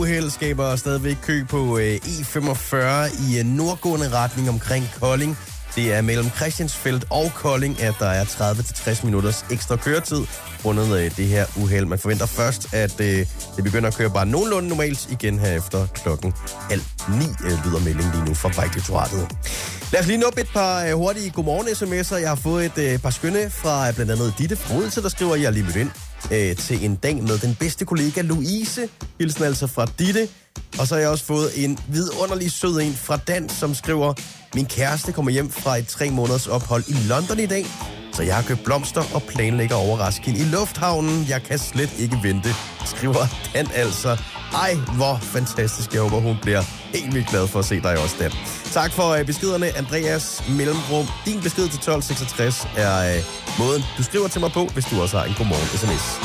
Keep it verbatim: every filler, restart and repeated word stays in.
Uheld skaber stadigvæk kø på E femogfyrre i nordgående retning omkring Kolding. Det er mellem Christiansfeld og Kolding, at der er tredive til tres minutters ekstra køretid grundet det her uheld. Man forventer først, at det begynder at køre bare nogenlunde normalt igen her efter klokken halv ni, lyder meldingen lige nu fra Vejdirektoratet. Lad os lige nå et par hurtige godmorgen-sms'er. Jeg har fået et par skønne fra blandt andet Ditte fra Odense, der skriver, at jeg lige mødt ind øh, til en dag med den bedste kollega Louise. Hilsen altså fra Ditte. Og så har jeg også fået en vidunderlig sød en fra Dan, som skriver, min kæreste kommer hjem fra et tre måneders ophold i London i dag, så jeg har købt blomster og planlægger at overraske hende i lufthavnen. Jeg kan slet ikke vente, skriver Dan altså. Ej, hvor fantastisk. Jeg håber, hun bliver helt vildt glad for at se dig også, Dan. Tak for øh, beskederne, Andreas Mellemrum. Din besked til tolv seksogtres er øh, måden, du skriver til mig på, hvis du også har en godmorgen sms.